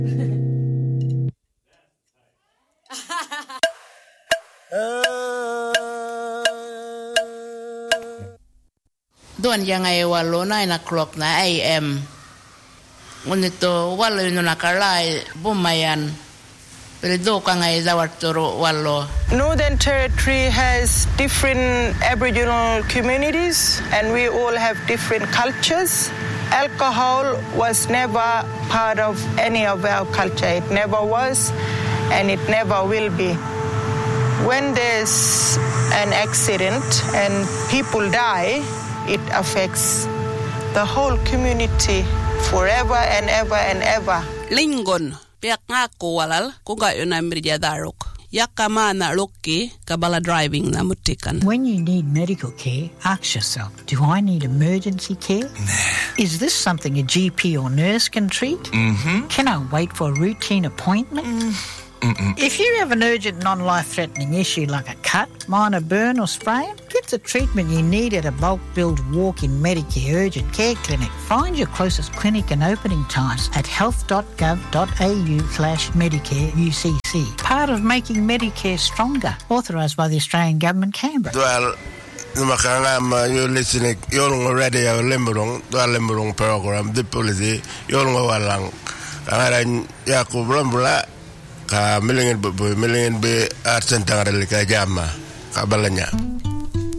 Doon yang ay walo 9 o'clock na AM. Ngunito walo yun nakalay bumayan. Pero do ka ngay dawarturo walo. Northern Territory has different Aboriginal communities and we all have different cultures. Alcohol was never part of any of our culture. It never was and it never will be. When there's an accident and people die, it affects the whole community forever and ever and ever. Lingon, piak ngako walal, kuga yun ang mirjadarok. Yakama na luki, kabala driving na mutikan. When you need medical care, ask yourself, do I need emergency care? Nah. Is this something a GP or nurse can treat? Mm-hmm. Can I wait for a routine appointment? If you have an urgent non-life-threatening issue like a cut, minor burn or sprain, get the treatment you need at a bulk-billed walk-in Medicare urgent care clinic. Find your closest clinic and opening times at health.gov.au/Medicare UCC. Part of making Medicare stronger. Authorised by the Australian Government, Canberra. Well, you're listening, you're already a Limburong program, the policy, you're walang. Ang Yakub Rambula, ka million be at sentang ka jama kabalanya.